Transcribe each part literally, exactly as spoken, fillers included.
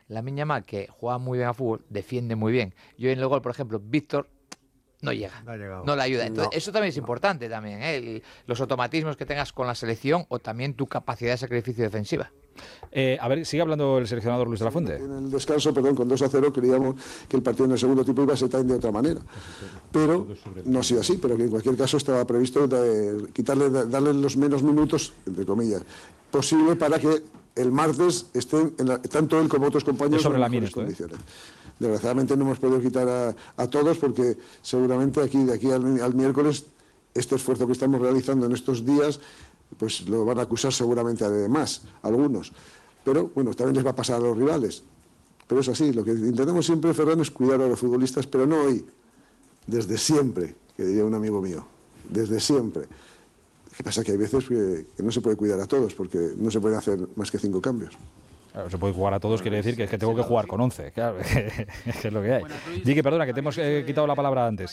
Lamine Yamal, que juega muy bien a fútbol, defiende muy bien. Y hoy en el gol, por ejemplo, Víctor no llega, No ha llegado. no le ayuda. Entonces, No. eso también es importante también, ¿eh? El- los automatismos que tengas con la selección o también tu capacidad de sacrificio defensiva. Eh, a ver, sigue hablando el seleccionador Luis de la Fuente. En el descanso, perdón, con dos a cero creíamos que el partido en el segundo tiempo iba a ser también de otra manera. Pero no ha sido así, pero que en cualquier caso estaba previsto de quitarle, de darle los menos minutos, entre comillas, posible para que el martes estén en la, tanto él como otros compañeros sobre en la mejores mina, condiciones. ¿eh? Desgraciadamente no hemos podido quitar a, a todos porque seguramente aquí de aquí al, al miércoles este esfuerzo que estamos realizando en estos días pues lo van a acusar seguramente además algunos. Pero, bueno, también les va a pasar a los rivales. Pero es así, lo que intentamos siempre, Ferran, es cuidar a los futbolistas, pero no hoy, desde siempre, que diría un amigo mío, desde siempre. Lo que pasa es que hay veces que, que no se puede cuidar a todos, porque no se pueden hacer más que cinco cambios. Claro, se puede jugar a todos, quiere decir que, es que tengo que jugar con once, claro, que es lo que hay. Jiki, perdona, que te hemos eh, quitado la palabra antes.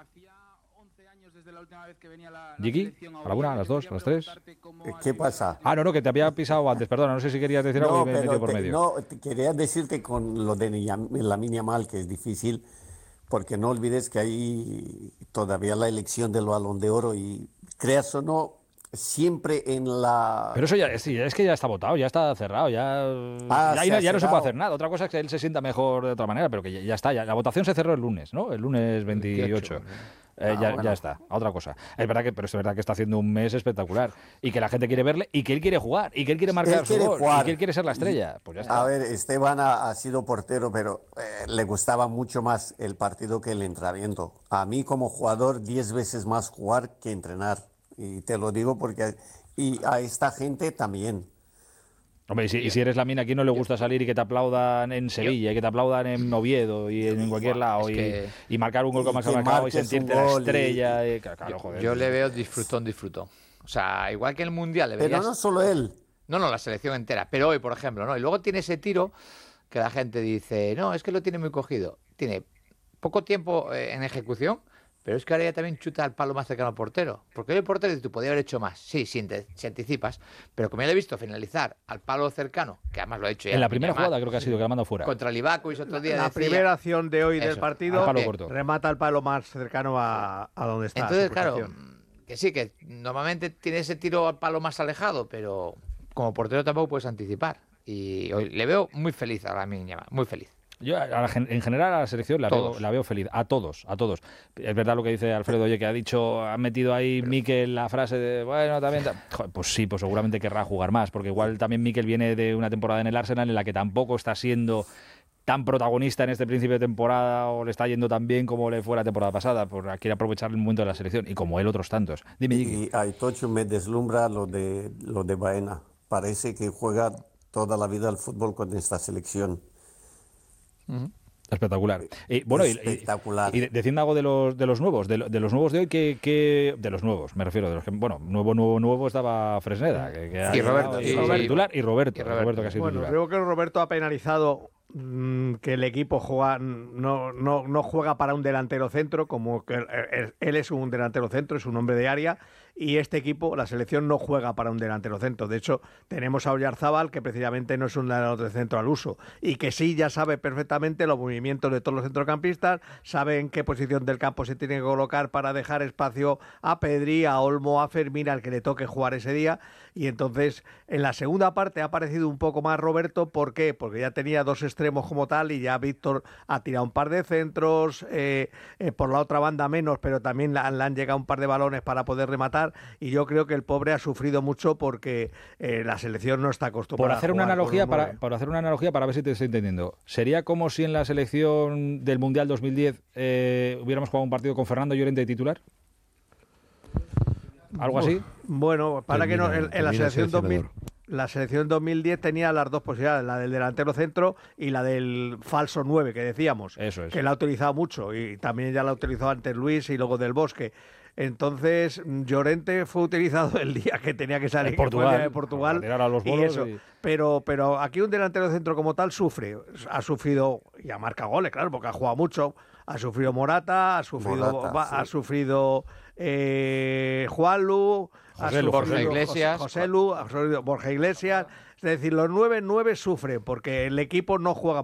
Jiki, a la una, a las dos, a las tres. ¿Qué pasa? Ah, no, no, que te había pisado antes, perdona, no sé si querías decir algo No, y me he pero metido por te- medio. no, te quería decirte con lo de Lamine Yamal, que es difícil, porque no olvides que hay todavía la elección del Balón de Oro y creas o no, siempre en la... Pero eso ya, sí, es que ya está votado, ya está cerrado, ya, Ah, ya, se no, ha ya no se puede cerrado. hacer nada. Otra cosa es que él se sienta mejor de otra manera, pero que ya, ya está. Ya, la votación se cerró el lunes, ¿no? El lunes veintiocho. Eh, Ah, ya, bueno. ya está, a otra cosa. Es verdad que, pero es verdad que está haciendo un mes espectacular y que la gente quiere verle y que él quiere jugar y que él quiere marcar Él su quiere gol jugar. y que él quiere ser la estrella. Pues ya está. A ver, Esteban ha, ha sido portero, pero eh, le gustaba mucho más el partido que el entrenamiento. A mí como jugador, diez veces más jugar que entrenar. Y te lo digo porque... Y a esta gente también. Hombre, y si, y si eres la mina, ¿a quién no le gusta salir y que te aplaudan en Sevilla, y que te aplaudan en Oviedo y en cualquier lado, Es y, que- y marcar un gol y como has que marcado y marques un sentirte la gol y- estrella? Y, claro, Yo, joder. yo le veo disfrutón, disfrutón. O sea, igual que en el Mundial le Pero verías... no solo él. No, no, la selección entera. Pero hoy, por ejemplo, ¿no? Y luego tiene ese tiro que la gente dice, no, es que lo tiene muy cogido. Tiene poco tiempo eh, en ejecución, pero es que ahora ya también chuta al palo más cercano al portero. Porque hoy el portero dice, tú podías haber hecho más. Sí, si, ante- si anticipas. Pero como ya le he visto finalizar al palo cercano, que además lo ha hecho ya En la Lamine primera Yamal, jugada creo que ha sido que la manda fuera. contra el Livakovic otro día La decía- primera acción de hoy del Eso, partido al palo eh, corto. remata el palo más cercano a, a donde está. Entonces, su claro, posición. que sí, que normalmente tiene ese tiro al palo más alejado, pero como portero tampoco puedes anticipar. Y hoy le veo muy feliz a Lamine Yamal, muy feliz. Yo, a la gen- en general, a la selección la veo, Todos. la veo feliz. A todos, a todos. Es verdad lo que dice Alfredo, oye, que ha dicho, ha metido ahí Mikel la frase de, bueno, también... ta-". Joder, pues sí, pues seguramente querrá jugar más, porque igual también Mikel viene de una temporada en el Arsenal en la que tampoco está siendo tan protagonista en este principio de temporada o le está yendo tan bien como le fue la temporada pasada, por quiere aprovechar el momento de la selección y como él otros tantos. Dime, Jiki. Y a Itocho me deslumbra lo de, lo de Baena. Parece que juega toda la vida al fútbol con esta selección. Espectacular. Y, bueno, y- y- Espectacular. Y, de- diciendo algo de los de los nuevos, de, lo- de los nuevos de hoy, que, que de los nuevos, me refiero, de los que, bueno, nuevo, nuevo, nuevo estaba Fresneda, que, que ha Y llegado Roberto, y, y y Roberto. titular, y Roberto, Y Roberto, Roberto. que ha sido Bueno, titular. creo que Roberto ha penalizado mm, que el equipo juega, no, no, no juega para un delantero centro, como que él, él- él es un delantero centro, es un hombre de área, y este equipo, la selección, no juega para un delantero centro. De hecho, tenemos a Oyarzábal, que precisamente no es un delantero centro al uso, y que sí ya sabe perfectamente los movimientos de todos los centrocampistas, sabe en qué posición del campo se tiene que colocar para dejar espacio a Pedri, a Olmo, a Fermín, al que le toque jugar ese día, y entonces en la segunda parte ha aparecido un poco más Roberto. ¿Por qué? Porque ya tenía dos extremos como tal y ya Víctor ha tirado un par de centros, eh, eh, por la otra banda menos, pero también le han, le han llegado un par de balones para poder rematar, y yo creo que el pobre ha sufrido mucho porque eh, la selección no está acostumbrada Por hacer a una jugar con analogía un para, nueve. por hacer una analogía para ver si te estoy entendiendo. Sería como si en la selección del Mundial dos mil diez eh, hubiéramos jugado un partido con Fernando Llorente de titular. ¿Algo así? Bueno, para que no, en, en la Termina el selección dos mil, seleccionador. la selección dos mil diez tenía las dos posibilidades, la del delantero centro y la del falso nueve que decíamos, Eso es. que la ha utilizado mucho y también ya la ha utilizado antes Luis y luego Del Bosque. Entonces, Llorente fue utilizado el día que tenía que salir En Portugal, que fue el día de Portugal, para tirar a los y bolos eso. y- Pero, pero aquí un delantero centro como tal sufre, ha sufrido y ha marcado goles, claro, porque ha jugado mucho. Ha sufrido Morata, ha sufrido, Morata, va- sí. ha sufrido eh, Juanlu, ha José Lu, sufrido Borja Iglesias. José, José Lu, ha sufrido Borja Iglesias. Es decir, los nueve nueve sufren porque el equipo no juega